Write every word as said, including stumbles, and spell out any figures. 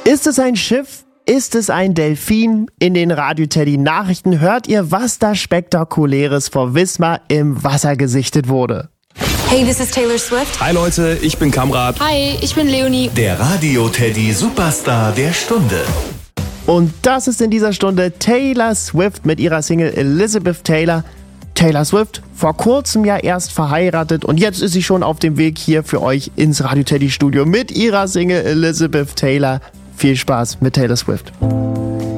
Ist es ein Schiff? Ist es ein Delfin? In den Radio Teddy Nachrichten hört ihr, was da Spektakuläres vor Wismar im Wasser gesichtet wurde. Hey, this is Taylor Swift. Hi Leute, ich bin Kamrat. Hi, ich bin Leonie. Der Radio Teddy Superstar der Stunde. Und das ist in dieser Stunde Taylor Swift mit ihrer Single Elizabeth Taylor. Taylor Swift, vor kurzem ja erst verheiratet und jetzt ist sie schon auf dem Weg hier für euch ins Radio Teddy Studio mit ihrer Single Elizabeth Taylor. Viel Spaß mit Taylor Swift.